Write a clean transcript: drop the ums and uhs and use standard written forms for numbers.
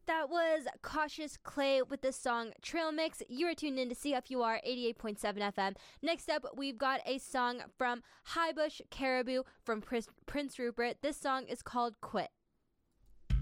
That was Cautious Clay with the song Trail Mix. You are tuned in to CFUR 88.7 FM. Next up, we've got a song from Highbush Caribou from Prince Rupert. This song is called Quit.